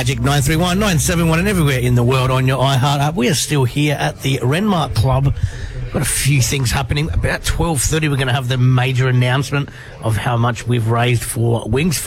Magic 931 971 and everywhere in the world on your iHeart app. We are still here at the Renmark Club. Got a few things happening. About 12:30 we're going to have the major announcement of how much we've raised for Wings